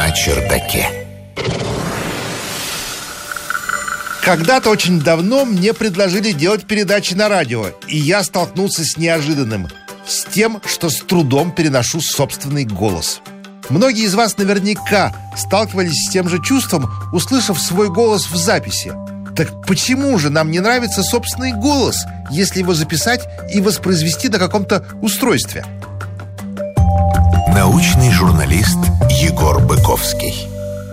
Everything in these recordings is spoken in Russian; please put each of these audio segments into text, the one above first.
на чердаке. Когда-то очень давно мне предложили делать передачи на радио, и я столкнулся с неожиданным, с тем, что с трудом переношу собственный голос. Многие из вас наверняка сталкивались с тем же чувством, услышав свой голос в записи. Так почему же нам не нравится собственный голос, если его записать и воспроизвести на каком-то устройстве? Научный журналист Егор Быковский.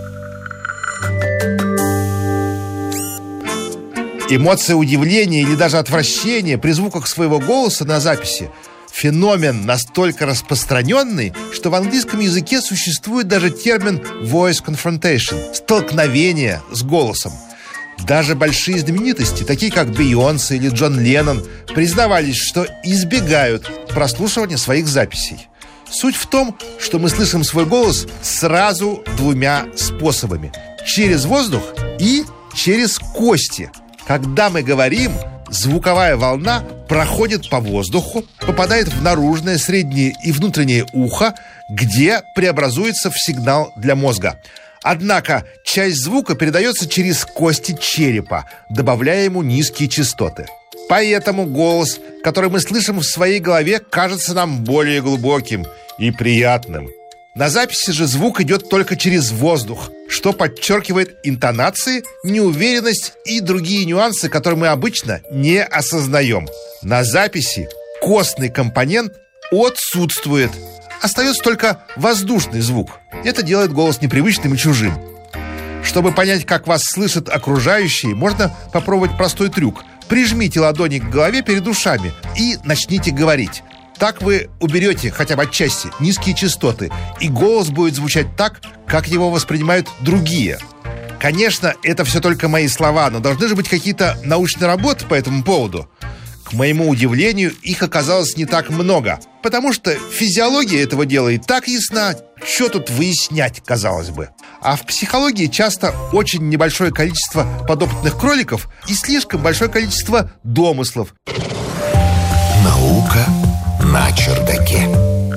Эмоция удивления или даже отвращения при звуках своего голоса на записи – феномен настолько распространенный, что в английском языке существует даже термин voice confrontation – столкновение с голосом. Даже большие знаменитости, такие как Бейонсе или Джон Леннон, признавались, что избегают прослушивания своих записей. Суть в том, что мы слышим свой голос сразу двумя способами – через воздух и через кости. Когда мы говорим, звуковая волна проходит по воздуху, попадает в наружное, среднее и внутреннее ухо, где преобразуется в сигнал для мозга. Однако часть звука передается через кости черепа, добавляя ему низкие частоты. Поэтому голос, который мы слышим в своей голове, кажется нам более глубоким и приятным. На записи же звук идет только через воздух, что подчеркивает интонации, неуверенность и другие нюансы, которые мы обычно не осознаем. На записи костный компонент отсутствует. Остается только воздушный звук. Это делает голос непривычным и чужим. Чтобы понять, как вас слышат окружающие, можно попробовать простой трюк. Прижмите ладони к голове перед ушами и начните говорить. Так вы уберете хотя бы отчасти низкие частоты, и голос будет звучать так, как его воспринимают другие. Конечно, это все только мои слова, но должны же быть какие-то научные работы по этому поводу. К моему удивлению, их оказалось не так много, потому что физиология этого дела и так ясна, что тут выяснять, казалось бы. А в психологии часто очень небольшое количество подопытных кроликов и слишком большое количество домыслов. Наука на чердаке.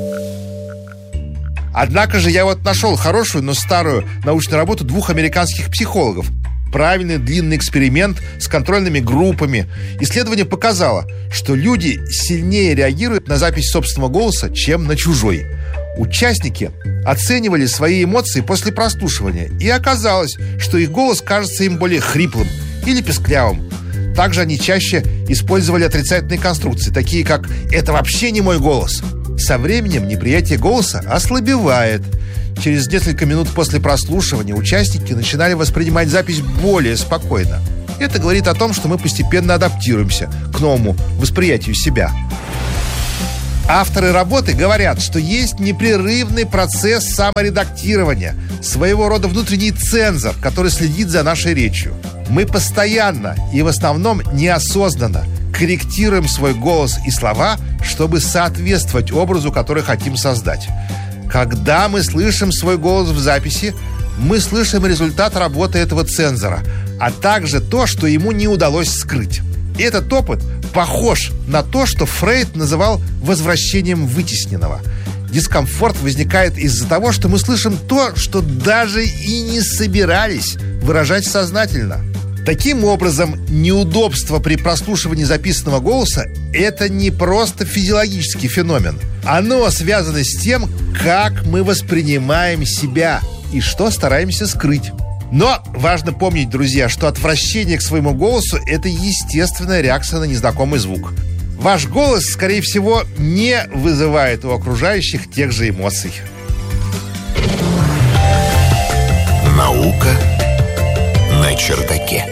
Однако же я нашел хорошую, но старую научную работу двух американских психологов. Правильный длинный эксперимент с контрольными группами. Исследование показало, что люди сильнее реагируют на запись собственного голоса, чем на чужой. Участники оценивали свои эмоции после прослушивания, и оказалось, что их голос кажется им более хриплым или писклявым. Также они чаще использовали отрицательные конструкции, такие как «это вообще не мой голос». Со временем неприятие голоса ослабевает. Через несколько минут после прослушивания участники начинали воспринимать запись более спокойно. Это говорит о том, что мы постепенно адаптируемся к новому восприятию себя. Авторы работы говорят, что есть непрерывный процесс саморедактирования, своего рода внутренний цензор, который следит за нашей речью. Мы постоянно и в основном неосознанно корректируем свой голос и слова, чтобы соответствовать образу, который хотим создать. Когда мы слышим свой голос в записи, мы слышим результат работы этого цензора, а также то, что ему не удалось скрыть. И этот опыт похож на то, что Фрейд называл возвращением вытесненного. Дискомфорт возникает из-за того, что мы слышим то, что даже и не собирались выражать сознательно. Таким образом, неудобство при прослушивании записанного голоса – это не просто физиологический феномен. Оно связано с тем, как мы воспринимаем себя и что стараемся скрыть. Но важно помнить, друзья, что отвращение к своему голосу – это естественная реакция на незнакомый звук. Ваш голос, скорее всего, не вызывает у окружающих тех же эмоций. Наука на чердаке.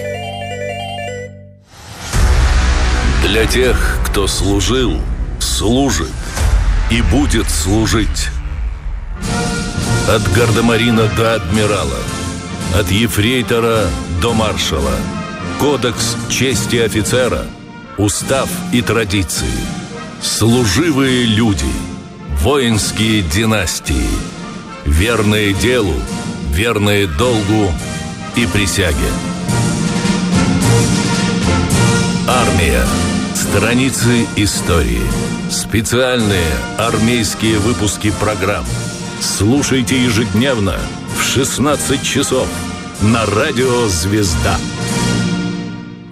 Для тех, кто служил, служит и будет служить. От гардемарина до адмирала, от ефрейтора до маршала. Кодекс чести офицера, устав и традиции. Служивые люди, воинские династии. Верные делу, верные долгу и присяге. Армия. Страницы истории. Специальные армейские выпуски программ. Слушайте ежедневно в 16 часов на радио «Звезда».